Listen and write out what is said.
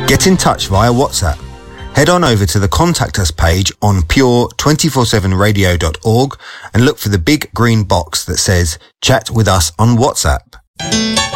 Get in touch via WhatsApp. Head on over to the Contact Us page on pure247radio.org and look for the big green box that says Chat with us on WhatsApp.